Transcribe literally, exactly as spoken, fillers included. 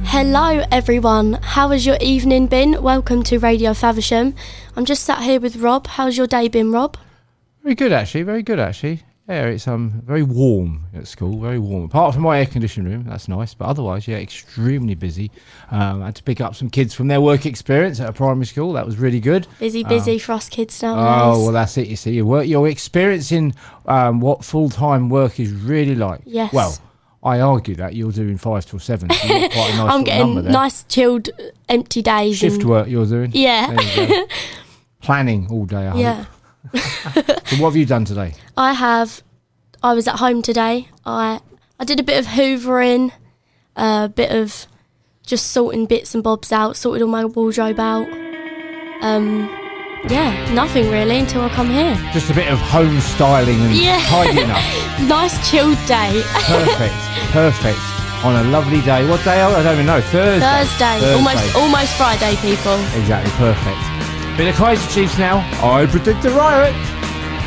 Hello everyone, how has your evening been? Welcome to Radio Faversham. I'm just sat here with Rob. How's your day been, Rob? Very good actually, very good actually. Yeah, it's um very warm at school, very warm. Apart from my air conditioning room, that's nice. But otherwise, yeah, extremely busy. Um, I had to pick up some kids from their work experience at a primary school. That was really good. Busy, busy um, for us kids nowadays. Oh, well, that's it. You see, you work, you're experiencing um, what full-time work is really like. Yes. Well, I argue that you're doing five till seven. So you've got quite a nice I'm getting number there. Nice, chilled, empty days. Shift and... work you're doing. Yeah. There you go. Planning all day. I yeah. hope. So what have you done today? I have. I was at home today. I I did a bit of hoovering, a bit of just sorting bits and bobs out, sorted all my wardrobe out. Um, yeah, nothing really until I come here. Just a bit of home styling and yeah. tidying up. Nice chilled day. Perfect, perfect. On a lovely day. What day? I don't even know. Thursday. Thursday. Thursday. Almost, almost Friday, people. Exactly, perfect. Bit of Kaiser Chiefs now. I predict a riot.